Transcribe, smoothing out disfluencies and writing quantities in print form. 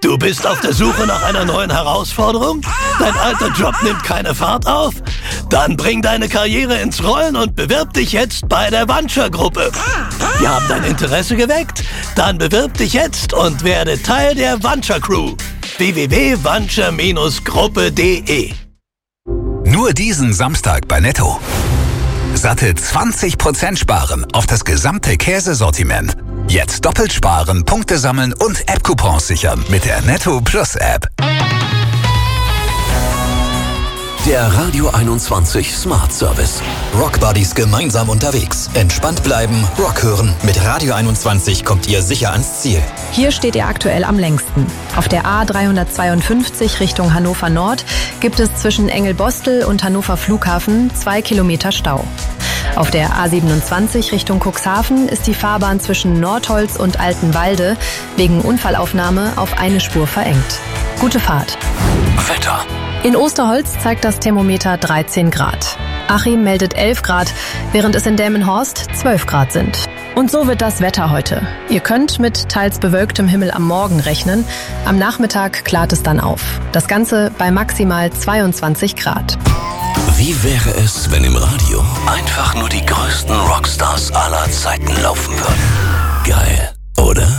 Du bist auf der Suche nach einer neuen Herausforderung? Dein alter Job nimmt keine Fahrt auf? Dann bring deine Karriere ins Rollen und bewirb dich jetzt bei der Vanture-Gruppe. Wir haben dein Interesse geweckt? Dann bewirb dich jetzt und werde Teil der Vanture-Crew. www.vanture-gruppe.de. Nur diesen Samstag bei Netto. Satte 20% sparen auf das gesamte Käsesortiment. Jetzt doppelt sparen, Punkte sammeln und App-Coupons sichern mit der Netto Plus App. Der Radio 21 Smart Service. Rock Buddies gemeinsam unterwegs. Entspannt bleiben, Rock hören. Mit Radio 21 kommt ihr sicher ans Ziel. Hier steht ihr aktuell am längsten. Auf der A352 Richtung Hannover Nord gibt es zwischen Engelbostel und Hannover Flughafen 2 Kilometer Stau. Auf der A27 Richtung Cuxhaven ist die Fahrbahn zwischen Nordholz und Altenwalde wegen Unfallaufnahme auf eine Spur verengt. Gute Fahrt. Wetter. In Osterholz zeigt das Thermometer 13 Grad. Achim meldet 11 Grad, während es in Delmenhorst 12 Grad sind. Und so wird das Wetter heute. Ihr könnt mit teils bewölktem Himmel am Morgen rechnen. Am Nachmittag klart es dann auf. Das Ganze bei maximal 22 Grad. Wie wäre es, wenn im Radio einfach nur die größten Rockstars aller Zeiten laufen würden? Geil, oder?